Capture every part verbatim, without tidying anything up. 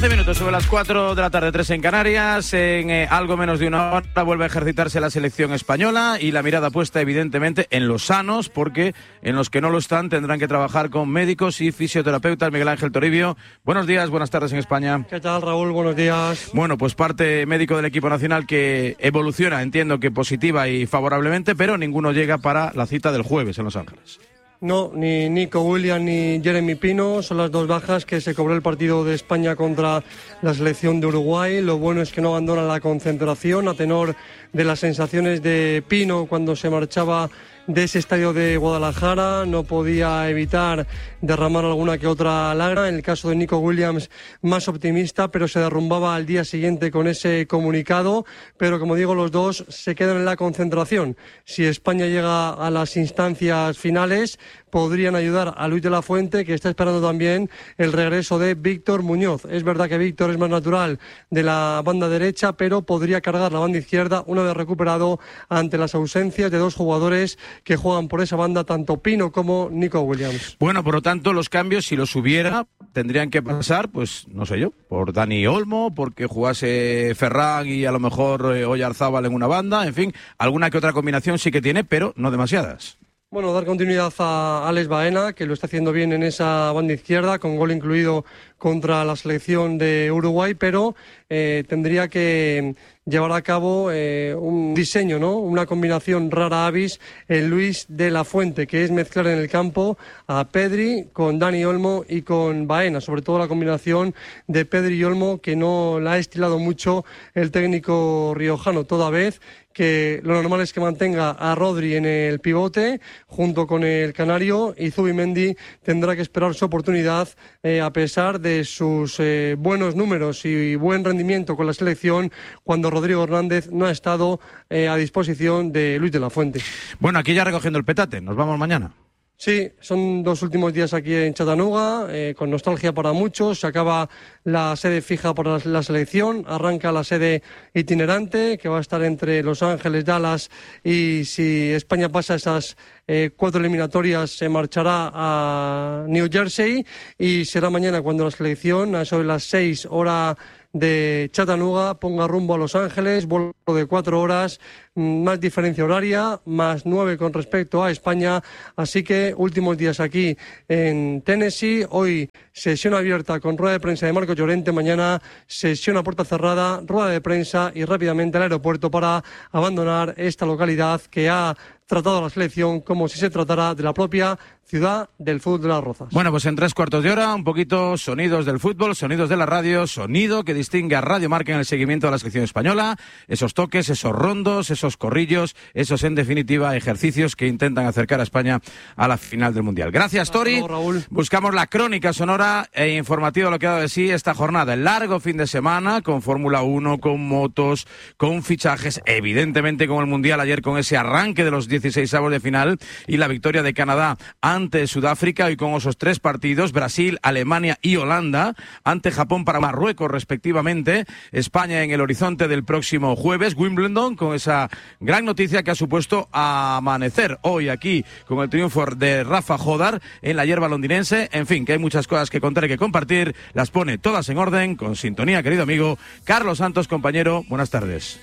once minutos sobre las cuatro de la tarde, tres en Canarias. En eh, algo menos de una hora vuelve a ejercitarse la selección española y la mirada puesta evidentemente en los sanos, porque en los que no lo están tendrán que trabajar con médicos y fisioterapeutas. Miguel Ángel Toribio, buenos días, buenas tardes en España. ¿Qué tal, Raúl? Buenos días. Bueno, pues parte médico del equipo nacional que evoluciona, entiendo que positiva y favorablemente, pero ninguno llega para la cita del jueves en Los Ángeles. No, ni Nico Williams ni Jeremy Pino son las dos bajas que se cobró el partido de España contra la selección de Uruguay. Lo bueno es que no abandonan la concentración a tenor de las sensaciones de Pino cuando se marchaba de ese estadio de Guadalajara. No podía evitar derramar alguna que otra lágrima. En el caso de Nico Williams, más optimista, pero se derrumbaba al día siguiente con ese comunicado. Pero como digo, los dos se quedan en la concentración. Si España llega a las instancias finales, podrían ayudar a Luis de la Fuente, que está esperando también el regreso de Víctor Muñoz. Es verdad que Víctor es más natural de la banda derecha, pero podría cargar la banda izquierda una vez recuperado ante las ausencias de dos jugadores que juegan por esa banda, tanto Pino como Nico Williams. Bueno, por lo tanto, los cambios, si los hubiera, tendrían que pasar, pues, no sé yo, por Dani Olmo, porque jugase Ferran y a lo mejor eh, Oyarzábal en una banda, en fin, alguna que otra combinación sí que tiene, pero no demasiadas. Bueno, dar continuidad a Alex Baena, que lo está haciendo bien en esa banda izquierda, con gol incluido contra la selección de Uruguay, pero eh, tendría que llevar a cabo eh, un diseño, ¿no? Una combinación rara avis en Luis de la Fuente, que es mezclar en el campo a Pedri con Dani Olmo y con Baena, sobre todo la combinación de Pedri y Olmo, que no la ha estilado mucho el técnico riojano, toda vez que lo normal es que mantenga a Rodri en el pivote junto con el canario, y Zubimendi tendrá que esperar su oportunidad eh, a pesar de sus eh, buenos números y buen rendimiento con la selección, cuando Rodrigo Hernández no ha estado eh, a disposición de Luis de la Fuente. Bueno, aquí ya recogiendo el petate, nos vamos mañana. Sí, son dos últimos días aquí en Chattanooga, eh, con nostalgia para muchos. Se acaba la sede fija para la, la selección, arranca la sede itinerante, que va a estar entre Los Ángeles, Dallas, y si España pasa esas eh, cuatro eliminatorias, se marchará a New Jersey, y será mañana cuando la selección, a eso de las seis hora de Chattanooga, ponga rumbo a Los Ángeles, vuelo de cuatro horas, más diferencia horaria, más nueve con respecto a España. Así que últimos días aquí en Tennessee. Hoy sesión abierta con rueda de prensa de Marco Llorente, mañana sesión a puerta cerrada, rueda de prensa y rápidamente al aeropuerto para abandonar esta localidad que ha tratado a la selección como si se tratara de la propia ciudad del fútbol de Las Rozas. Bueno, pues en tres cuartos de hora, un poquito sonidos del fútbol, sonidos de la radio, sonido que distingue a Radio Marca en el seguimiento de la selección española, esos toques, esos rondos, esos corrillos, esos en definitiva ejercicios que intentan acercar a España a la final del Mundial. Gracias, Tori. Hasta luego, Raúl. Buscamos la crónica sonora e informativa de lo que ha dado de sí esta jornada, el largo fin de semana con Fórmula uno, con motos, con fichajes, evidentemente con el Mundial ayer, con ese arranque de los dieciseisavos de final y la victoria de Canadá ante Sudáfrica, y con esos tres partidos, Brasil, Alemania y Holanda, ante Japón para Marruecos respectivamente, España en el horizonte del próximo jueves, Wimbledon, con esa gran noticia que ha supuesto amanecer hoy aquí con el triunfo de Rafa Jodar en la hierba londinense. En fin, que hay muchas cosas que contar y que compartir, las pone todas en orden, con sintonía, querido amigo Carlos Santos. Compañero, buenas tardes.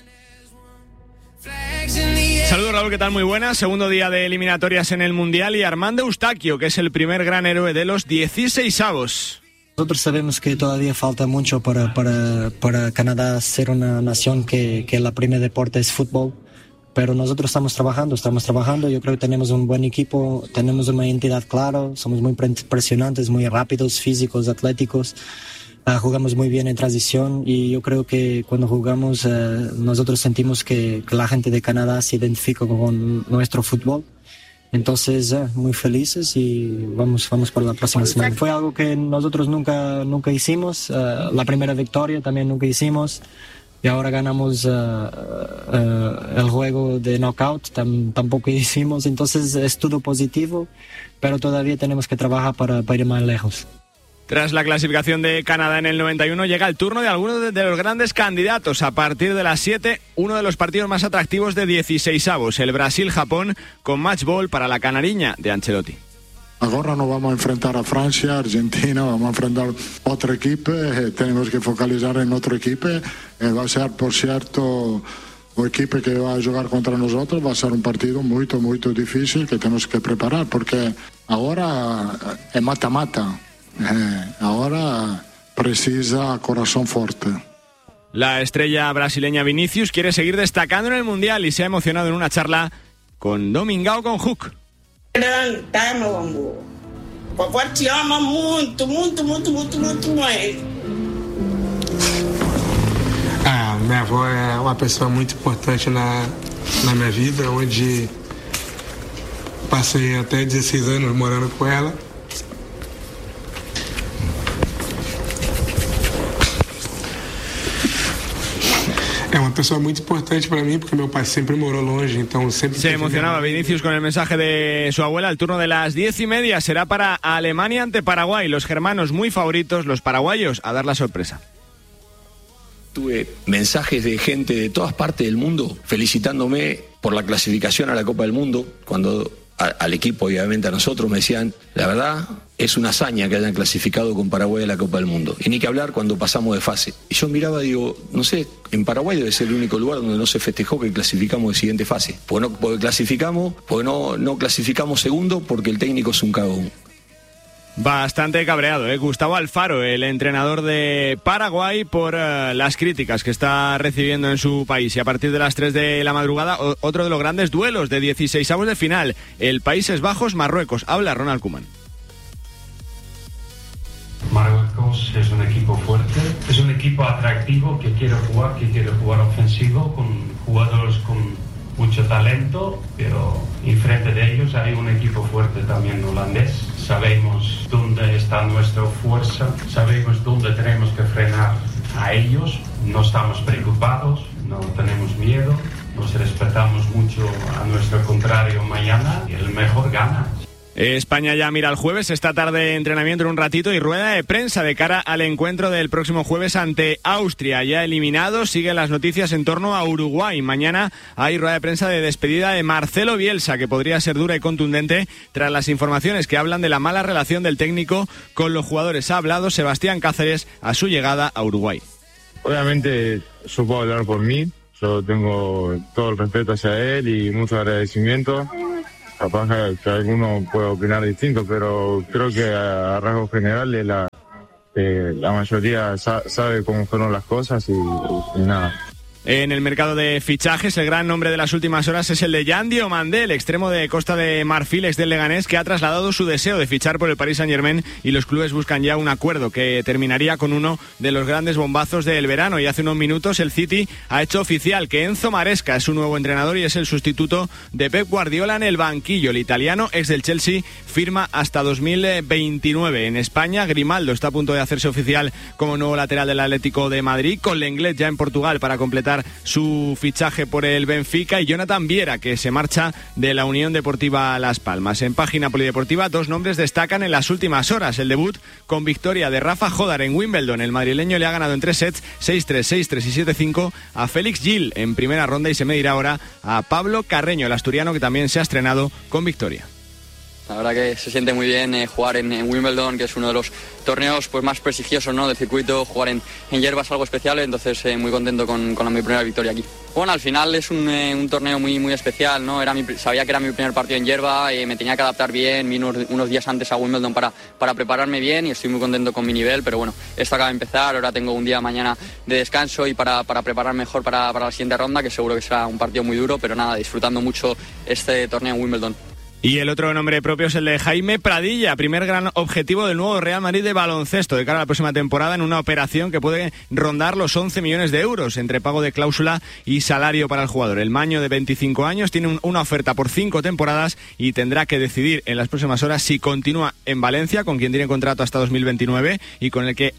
Saludos, Raúl, ¿qué tal? Muy buenas. Segundo día de eliminatorias en el Mundial, y Armando Eustaquio, que es el primer gran héroe de los dieciseisavos. Nosotros sabemos que todavía falta mucho para, para, para Canadá ser una nación que, que la primer deporte es fútbol, pero nosotros estamos trabajando, estamos trabajando. Yo creo que tenemos un buen equipo, tenemos una identidad clara, somos muy impresionantes, muy rápidos, físicos, atléticos. Uh, jugamos muy bien en transición, y yo creo que cuando jugamos uh, nosotros sentimos que, que la gente de Canadá se identifica con nuestro fútbol. Entonces, uh, muy felices, y vamos, vamos por la próxima semana. Fue algo que nosotros nunca, nunca hicimos. Uh, la primera victoria también nunca hicimos, y ahora ganamos uh, uh, el juego de knockout, tam, tampoco hicimos. Entonces es todo positivo, pero todavía tenemos que trabajar para, para ir más lejos. Tras la clasificación de Canadá en el noventa y uno, llega el turno de algunos de los grandes candidatos. A partir de las siete, uno de los partidos más atractivos de dieciseisavos, el Brasil-Japón, con match ball para la canariña de Ancelotti. Ahora nos vamos a enfrentar a Francia, Argentina, vamos a enfrentar otro equipo, eh, tenemos que focalizar en otro equipo. Eh, va a ser, por cierto, el equipo que va a jugar contra nosotros, va a ser un partido muy, muy difícil que tenemos que preparar, porque ahora es mata-mata, eh, ahora precisa corazón fuerte. La estrella brasileña Vinicius quiere seguir destacando en el Mundial y se ha emocionado en una charla con Domingao Conjuc. Tá, meu amor. Papai te ama muito, muito, muito, muito, muito mais. Ah, minha avó é uma pessoa muito importante na, na minha vida, onde passei até dieciséis anos morando com ela. É uma pessoa muito importante para mí porque meu pai siempre moró longe, entonces siempre... Se emocionaba Vinicius con el mensaje de su abuela. El turno de las diez y media será para Alemania ante Paraguay. Los germanos muy favoritos, los paraguayos a dar la sorpresa. Tuve mensajes de gente de todas partes del mundo felicitándome por la clasificación a la Copa del Mundo, cuando a, al equipo, obviamente a nosotros, me decían, la verdad es una hazaña que hayan clasificado con Paraguay a la Copa del Mundo. Y ni que hablar cuando pasamos de fase. Y yo miraba y digo, no sé, en Paraguay debe ser el único lugar donde no se festejó que clasificamos de siguiente fase. Porque no porque clasificamos, porque no, no clasificamos segundo, porque el técnico es un cagón. Bastante cabreado, ¿eh? Gustavo Alfaro, el entrenador de Paraguay, por uh, las críticas que está recibiendo en su país. Y a partir de las tres de la madrugada, o- otro de los grandes duelos de dieciseisavos de final, el Países Bajos-Marruecos. Habla Ronald Koeman. Marruecos es un equipo fuerte, es un equipo atractivo que quiere jugar, que quiere jugar ofensivo, con jugadores con mucho talento, pero enfrente de ellos hay un equipo fuerte también holandés. Sabemos dónde está nuestra fuerza, sabemos dónde tenemos que frenar a ellos, no estamos preocupados, no tenemos miedo, nos respetamos mucho a nuestro contrario mañana y el mejor gana. España ya mira al jueves, esta tarde entrenamiento en un ratito y rueda de prensa de cara al encuentro del próximo jueves ante Austria. Ya eliminado, siguen las noticias en torno a Uruguay. Mañana hay rueda de prensa de despedida de Marcelo Bielsa, que podría ser dura y contundente tras las informaciones que hablan de la mala relación del técnico con los jugadores. Ha hablado Sebastián Cáceres a su llegada a Uruguay. Obviamente yo puedo hablar por mí, yo tengo todo el respeto hacia él y mucho agradecimiento. Capaz que, que alguno puede opinar distinto, pero creo que a, a rasgos generales la, eh, la mayoría sa- sabe cómo fueron las cosas y, y nada. En el mercado de fichajes, el gran nombre de las últimas horas es el de Jan Diomandé, el extremo de Costa de Marfil, ex del Leganés, que ha trasladado su deseo de fichar por el Paris Saint-Germain, y los clubes buscan ya un acuerdo que terminaría con uno de los grandes bombazos del verano. Y hace unos minutos el City ha hecho oficial que Enzo Maresca es su nuevo entrenador y es el sustituto de Pep Guardiola en el banquillo. El italiano, ex del Chelsea, firma hasta dos mil veintinueve. En España, Grimaldo está a punto de hacerse oficial como nuevo lateral del Atlético de Madrid, con Lenglet ya en Portugal para completar su fichaje por el Benfica, y Jonathan Viera, que se marcha de la Unión Deportiva Las Palmas. En página polideportiva, dos nombres destacan en las últimas horas. El debut con victoria de Rafa Jodar en Wimbledon. El madrileño le ha ganado en tres sets, seis tres, seis tres y siete cinco a Félix Gil en primera ronda, y se medirá ahora a Pablo Carreño, el asturiano, que también se ha estrenado con victoria. La verdad que se siente muy bien eh, jugar en, en Wimbledon, que es uno de los torneos pues más prestigiosos, ¿no?, del circuito. Jugar en, en hierba es algo especial, entonces eh, muy contento con, con la, mi primera victoria aquí. Bueno, al final es un, eh, un torneo muy muy especial, ¿no? Era mi, sabía que era mi primer partido en hierba, eh, me tenía que adaptar bien, vine unos, unos días antes a Wimbledon para, para prepararme bien, y estoy muy contento con mi nivel, pero bueno, esto acaba de empezar, ahora tengo un día mañana de descanso y para, para preparar mejor para, para la siguiente ronda, que seguro que será un partido muy duro, pero nada, disfrutando mucho este torneo en Wimbledon. Y el otro nombre propio es el de Jaime Pradilla, primer gran objetivo del nuevo Real Madrid de baloncesto de cara a la próxima temporada, en una operación que puede rondar los once millones de euros entre pago de cláusula y salario para el jugador. El maño, de veinticinco años, tiene un, una oferta por cinco temporadas y tendrá que decidir en las próximas horas si continúa en Valencia, con quien tiene contrato hasta dos mil veintinueve y con el que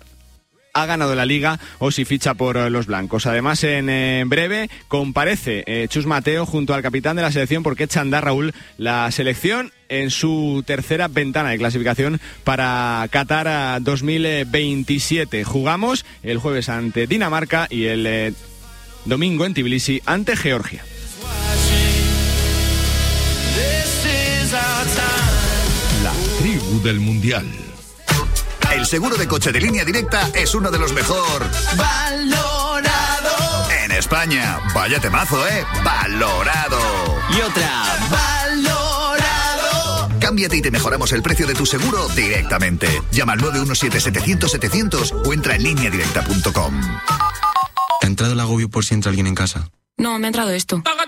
ha ganado la Liga, o si ficha por eh, los blancos. Además, en eh, breve comparece eh, Chus Mateo junto al capitán de la selección, porque echa a andar, Raúl, la selección en su tercera ventana de clasificación para Qatar a dos mil veintisiete. Jugamos el jueves ante Dinamarca y el eh, domingo en Tbilisi ante Georgia. La Show del Mundial. El seguro de coche de Línea Directa es uno de los mejor valorado en España. Vaya temazo, ¿eh? Valorado. Y otra. Valorado. Cámbiate y te mejoramos el precio de tu seguro directamente. Llama al nueve uno siete, setecientos, setecientos o entra en línea directa punto com. ¿Te ha entrado el agobio por si entra alguien en casa? No, me ha entrado esto.